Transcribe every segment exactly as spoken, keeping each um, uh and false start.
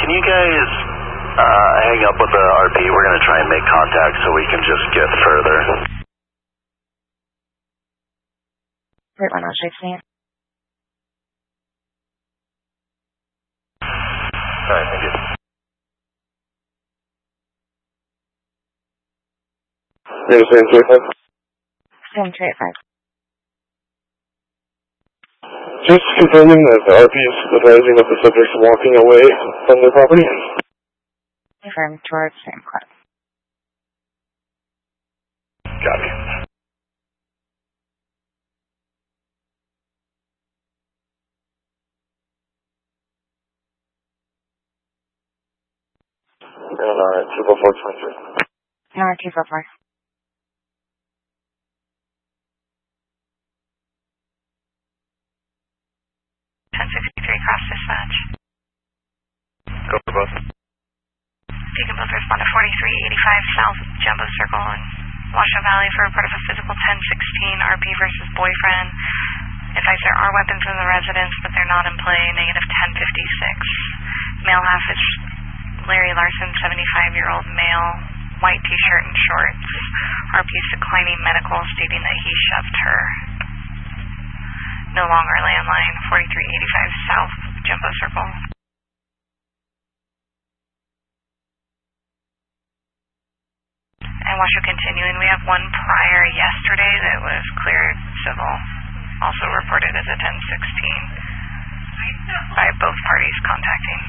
can you guys uh, hang up with the R P? We're going to try and make contact so we can just get further. Great one, I'll shake me. Alright, thank you. You're the same two eight five? Same two eight five. Just confirming that the R P is advising of the subjects walking away from their property. Confirmed towards same club. Copy. And uh, two four four twenty-three. No, two four four. ten sixty-three cross dispatch. Go for both. If you can both respond to forty-three eighty-five South Jumbo Circle in Washoe Valley for a report of a physical ten sixteen R P versus boyfriend. Advise there are weapons in the residence, but they're not in play. Negative ten fifty-six. Male half is Larry Larson, seventy-five-year-old male, white t-shirt and shorts. R P's declining medical, stating that he shoved her. No longer landline, forty-three eighty-five South Jumbo Circle. And Washoe continuing, we have one prior yesterday that was cleared civil, also reported as a ten sixteen by both parties contacting.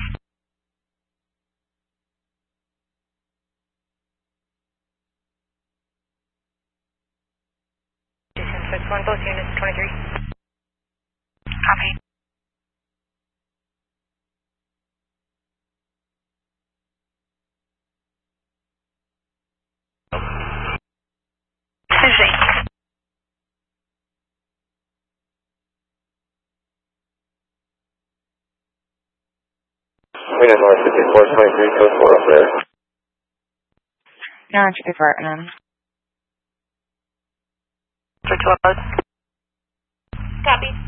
six one, both units, twenty-three. Copy. Busy. We have North fifty-four twenty-three, code four up there. No, two four, um. Copy.